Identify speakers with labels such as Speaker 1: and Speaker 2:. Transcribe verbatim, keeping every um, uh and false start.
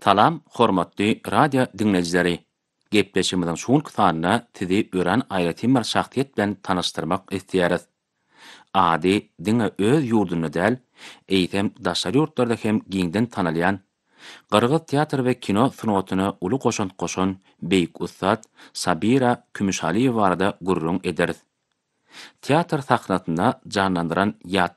Speaker 1: Salam, hormatly radio dinleyijileri. Gepleşimizin şuňky sanyna tizi ören aýratyn bir şahsiýet bilen tanyşdyrmak isleýäris. Ady diňe öz ýurduny däl, eýsem daşary ýurtlarda hem giňden tanalýan, Gyrgyz teatr we kino sunuwatyna uly goşan goşan beýik ustad Sabira Kümüşaliýewa barada gurrun ederiz. Teatr sahnasyna canlandyran ýat